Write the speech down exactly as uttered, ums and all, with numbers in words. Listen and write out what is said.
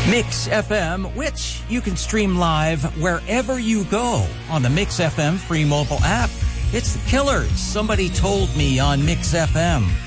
Mix F M, which you can stream live wherever you go on the Mix F M free mobile app. It's the Killers. Somebody Told Me on Mix F M.